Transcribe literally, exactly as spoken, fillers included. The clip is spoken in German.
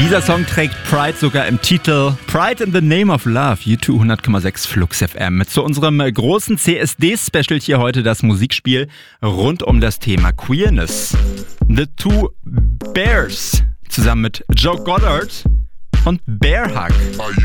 Dieser Song trägt Pride sogar im Titel. Pride in the Name of Love, U zwei hundert Komma sechs Flux F M. Zu unserem großen C S D-Special hier heute das Musikspiel rund um das Thema Queerness. The Two Bears zusammen mit Joe Goddard und Bear Hug.